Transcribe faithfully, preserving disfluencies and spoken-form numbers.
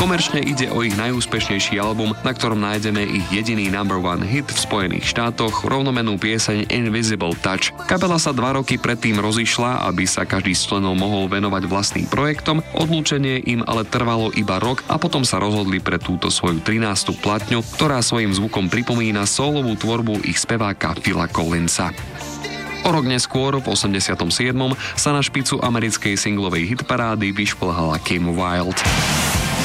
Komerčne ide o ich najúspešnejší album, na ktorom nájdeme ich jediný number one hit v Spojených štátoch, rovnomennú pieseň Invisible Touch. Kapela sa dva roky predtým rozišla, aby sa každý z členov mohol venovať vlastným projektom, odlúčenie im ale trvalo iba rok a potom sa rozhodli pre túto svoju trinástu platňu, ktorá svojím zvukom pripomína solovú tvorbu ich speváka Phila Collinsa. O rok neskôr, v osemdesiatom siedmom sa na špicu americkej singlovej hitparády vyšplhala Kim Wilde.